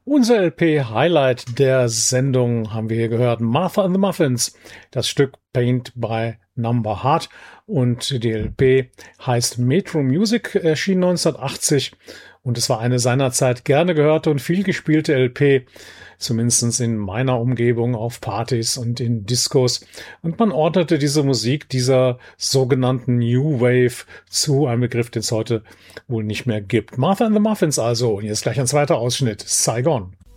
Unser LP-Highlight der Sendung haben wir hier gehört, Martha and the Muffins, das Stück Paint by Number Heart, und die LP heißt Metro Music, erschien 1980 und es war eine seinerzeit gerne gehörte und viel gespielte LP, zumindest in meiner Umgebung auf Partys und in Discos, und man ordnete diese Musik dieser sogenannten New Wave zu, ein Begriff, den es heute wohl nicht mehr gibt. Martha and the Muffins also, und jetzt gleich ein zweiter Ausschnitt, Saigon.